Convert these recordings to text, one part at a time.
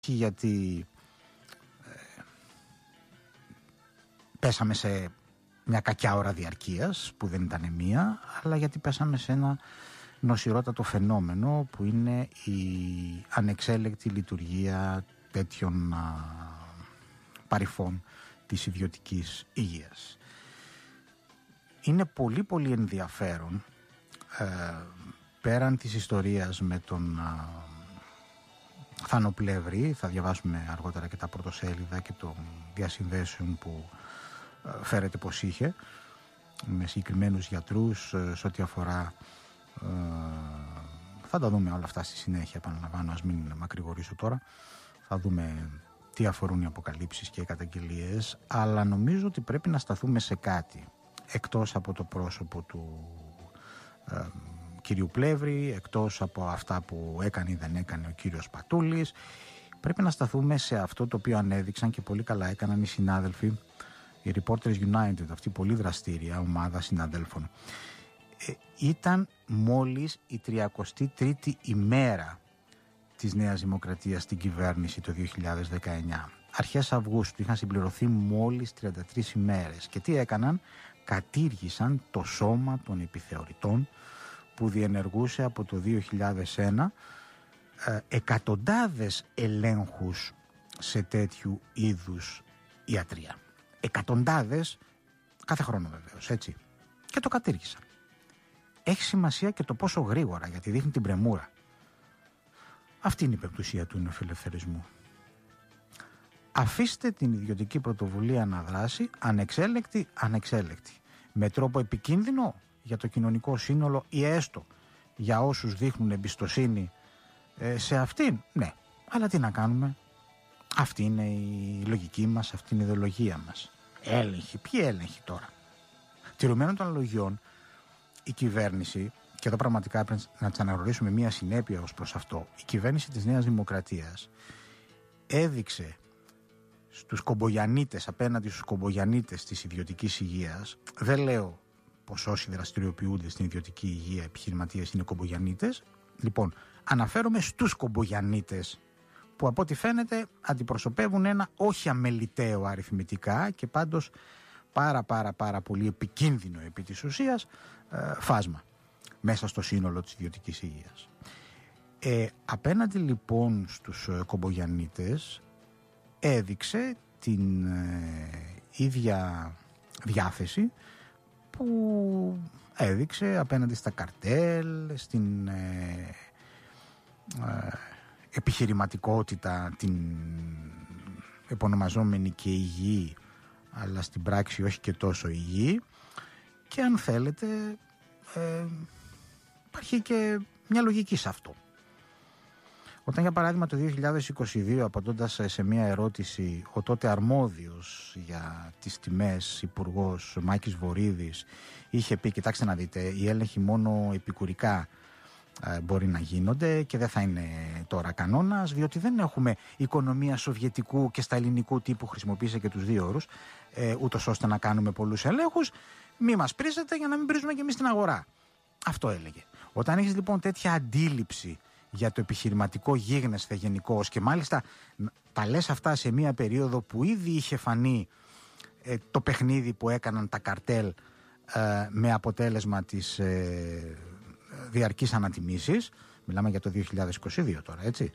γιατί πέσαμε σε μια κακιά ώρα διαρκείας που δεν ήταν μία, αλλά γιατί πέσαμε σε ένα νοσηρότατο φαινόμενο που είναι η ανεξέλεκτη λειτουργία τέτοιων παρυφών της ιδιωτικής υγείας. Είναι πολύ πολύ ενδιαφέρον, πέραν της ιστορίας με τον Θάνο Πλεύρη, θα διαβάσουμε αργότερα και τα πρωτοσέλιδα και των διασυνδέσεων που φέρεται πως είχε με συγκεκριμένους γιατρούς σε ό,τι αφορά, θα τα δούμε όλα αυτά στη συνέχεια, επαναλαμβάνω, ας μην μακρηγορήσω τώρα, θα δούμε τι αφορούν οι αποκαλύψεις και οι καταγγελίες, αλλά νομίζω ότι πρέπει να σταθούμε σε κάτι εκτός από το πρόσωπο του κυρίου Πλεύρη, εκτός από αυτά που έκανε ή δεν έκανε ο κύριος Πατούλης. Πρέπει να σταθούμε σε αυτό το οποίο ανέδειξαν και πολύ καλά έκαναν οι συνάδελφοι, οι Reporters United, αυτή η πολύ δραστήρια ομάδα συναδέλφων. Ήταν μόλις η 33η ημέρα της Νέας Δημοκρατίας στην κυβέρνηση το 2019. Αρχές Αυγούστου είχαν συμπληρωθεί μόλις 33 ημέρες. Και τι έκαναν? Κατήργησαν το σώμα των επιθεωρητών που διενεργούσε από το 2001 εκατοντάδες ελέγχους σε τέτοιου είδους ιατρία. Εκατοντάδες κάθε χρόνο βεβαίως, έτσι. Και το κατήργησαν. Έχει σημασία και το πόσο γρήγορα, γιατί δείχνει την πρεμούρα. Αυτή είναι η πεμπτουσία του νεοφιλελευθερισμού. Αφήστε την ιδιωτική πρωτοβουλία να δράσει ανεξέλεκτη. Με τρόπο επικίνδυνο για το κοινωνικό σύνολο ή έστω για όσους δείχνουν εμπιστοσύνη σε αυτήν. Ναι, αλλά τι να κάνουμε. Αυτή είναι η λογική μας, αυτή είναι η ιδεολογία μας. Έλεγχοι, ποιοι έλεγχοι τώρα? Τηρουμένων των αναλογιών, η κυβέρνηση, και εδώ πραγματικά πρέπει να της αναγνωρίσουμε μία συνέπεια ως προς αυτό, η κυβέρνηση της Νέας Δημοκρατίας έδειξε στους κομπογιανίτες, απέναντι στους κομπογιανίτες της ιδιωτικής υγείας, δεν λέω πως όσοι δραστηριοποιούνται στην ιδιωτική υγεία επιχειρηματίες είναι κομπογιανίτες, λοιπόν αναφέρομαι στους κομπογιανίτες που από ό,τι φαίνεται αντιπροσωπεύουν ένα όχι αμεληταίο αριθμητικά και πάντως πάρα πολύ επικίνδυνο επί της ουσίας φάσμα μέσα στο σύνολο της ιδιωτικής υγείας. Απέναντι λοιπόν στους κομπογιανίτες έδειξε την ίδια διάθεση που έδειξε απέναντι στα καρτέλ, στην επιχειρηματικότητα, την επωνομαζόμενη και υγιή, αλλά στην πράξη όχι και τόσο υγιή, και αν θέλετε υπάρχει και μια λογική σε αυτό. Όταν για παράδειγμα το 2022, απαντώντας σε μια ερώτηση, ο τότε αρμόδιος για τις τιμές υπουργός Μάκης Βορίδης είχε πει: κοιτάξτε να δείτε, οι έλεγχοι μόνο επικουρικά μπορεί να γίνονται και δεν θα είναι τώρα κανόνας, διότι δεν έχουμε οικονομία σοβιετικού και σταλινικού τύπου, χρησιμοποίησε και τους δύο όρους, ούτως ώστε να κάνουμε πολλούς ελέγχους, μη μας πρίζετε για να μην πρίζουμε και εμείς την αγορά. Αυτό έλεγε. Όταν έχεις λοιπόν τέτοια αντίληψη για το επιχειρηματικό γίγνεσθε γενικώς, και μάλιστα τα λες αυτά σε μια περίοδο που ήδη είχε φανεί το παιχνίδι που έκαναν τα καρτέλ με αποτέλεσμα της διαρκής ανατιμήσεις, μιλάμε για το 2022 τώρα, έτσι,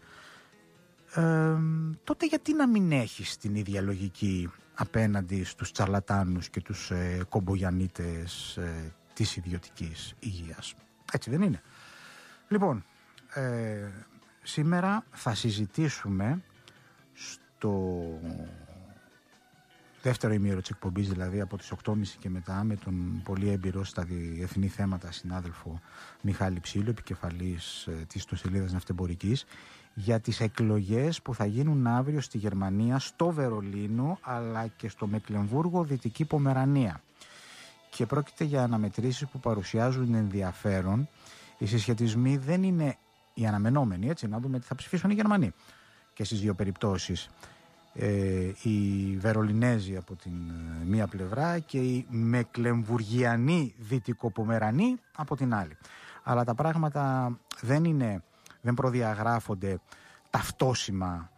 τότε γιατί να μην έχεις την ίδια λογική απέναντι στους τσαρλατάνους και τους κομπογιανίτες της ιδιωτικής υγείας? Έτσι δεν είναι? Λοιπόν, σήμερα θα συζητήσουμε στο δεύτερο ημίωρο της εκπομπής, δηλαδή από τις 8.30 και μετά, με τον πολύ έμπειρο στα διεθνή θέματα συνάδελφο Μιχάλη Ψήλου, επικεφαλής της ιστοσελίδας Ναυτεμπορικής, για τις εκλογές που θα γίνουν αύριο στη Γερμανία, στο Βερολίνο αλλά και στο Μεκλεμβούργο, Δυτική Πομερανία. Και πρόκειται για αναμετρήσεις που παρουσιάζουν ενδιαφέρον. Οι συσχετισμοί δεν είναι οι αναμενόμενοι, έτσι, να δούμε τι θα ψηφίσουν οι Γερμανοί και στις δύο περιπτώσεις. Οι Βερολινέζοι από την μία πλευρά και οι Μεκλεμβουργιανοί Δυτικοπομερανοί από την άλλη. Αλλά τα πράγματα δεν προδιαγράφονται ταυτόσιμα